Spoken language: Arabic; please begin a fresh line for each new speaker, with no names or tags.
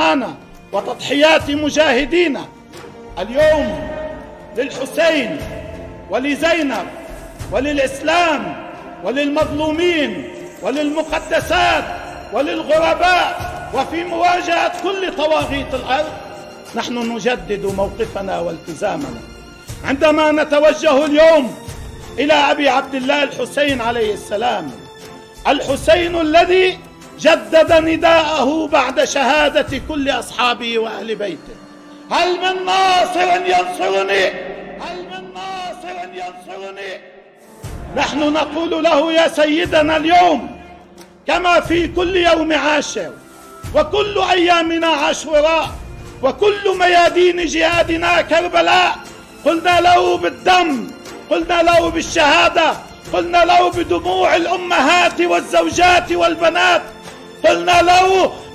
معانا وتضحيات مجاهدينا. اليوم للحسين ولزينب وللإسلام وللمظلومين وللمقدسات وللغرباء وفي مواجهة كل طواغيت الأرض نحن نجدد موقفنا والتزامنا عندما نتوجه اليوم إلى أبي عبد الله الحسين عليه السلام، الحسين الذي جدد نداءه بعد شهادة كل أصحابه وأهل بيته: هل من ناصر ينصرني؟ هل من ناصر ينصرني؟ نحن نقول له: يا سيدنا اليوم كما في كل يوم عاشر وكل أيامنا عاشوراء وكل ميادين جهادنا كربلاء، قلنا له بالدم، قلنا له بالشهادة، قلنا له بدموع الأمهات والزوجات والبنات، قلنا له